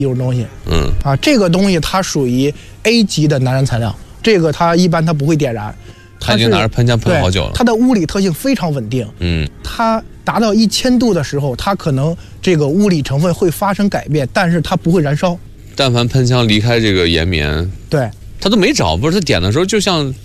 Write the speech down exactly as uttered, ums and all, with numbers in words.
一种东西。 嗯啊，这个东西它属于 A 级的难燃材料，这个它一般它不会点燃。 他已经拿着喷枪喷好久了。 它的物理特性非常稳定。 嗯， 它达到一千度的时候，它可能这个物理成分会发生改变，但是它不会燃烧。 但凡喷枪离开这个岩棉， 对， 它都没着，不是它点的时候就像